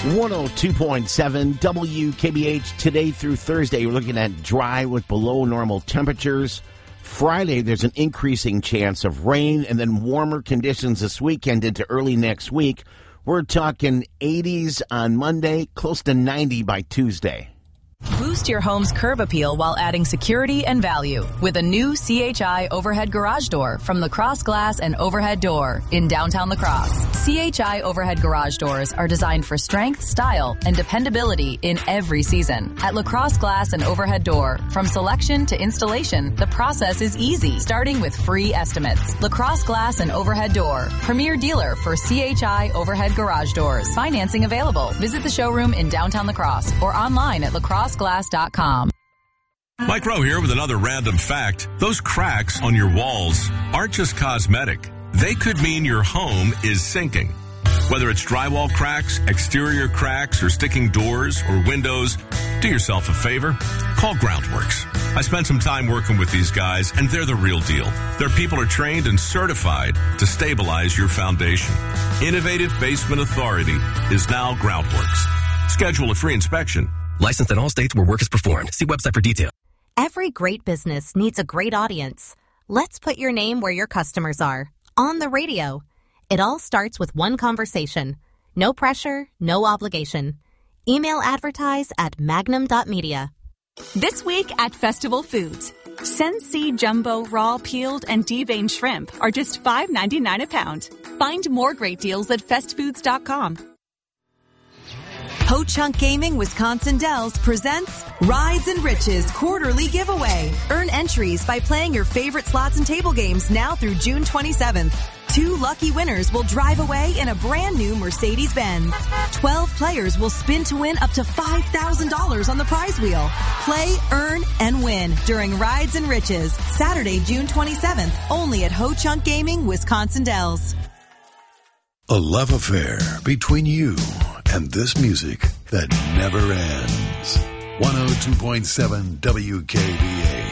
102.7 WKBH today through Thursday. We're looking at dry with below normal temperatures. Friday, there's an increasing chance of rain and then warmer conditions this weekend into early next week. We're talking 80s on Monday, close to 90 by Tuesday. Boost your home's curb appeal while adding security and value with a new CHI overhead garage door from LaCrosse Glass and Overhead Door in downtown LaCrosse. CHI overhead garage doors are designed for strength, style, and dependability in every season. At LaCrosse Glass and Overhead Door, from selection to installation, the process is easy, starting with free estimates. LaCrosse Glass and Overhead Door, premier dealer for CHI overhead garage doors. Financing available. Visit the showroom in downtown LaCrosse or online at lacrosseglass.com. Mike Rowe here with another random fact. Those cracks on your walls aren't just cosmetic. They could mean your home is sinking. Whether it's drywall cracks, exterior cracks, or sticking doors or windows, do yourself a favor. Call Groundworks. I spent some time working with these guys, and they're the real deal. Their people are trained and certified to stabilize your foundation. Innovative Basement Authority is now Groundworks. Schedule a free inspection. Licensed in all states where work is performed. See website for details. Every great business needs a great audience. Let's put your name where your customers are. On the radio. It all starts with one conversation. No pressure, no obligation. Email advertise at magnum.media. This week at Festival Foods, Sensi Jumbo Raw Peeled and Deveined Shrimp are just $5.99 a pound. Find more great deals at festfoods.com. Ho Chunk Gaming Wisconsin Dells presents Rides and Riches quarterly giveaway. Earn entries by playing your favorite slots and table games now through June 27th. 2 lucky winners will drive away in a brand new Mercedes-Benz. 12 players will spin to win up to $5,000 on the prize wheel. Play, earn, and win during Rides and Riches, Saturday, June 27th, only at Ho Chunk Gaming Wisconsin Dells. A love affair between you and this music that never ends. 102.7 WKBH.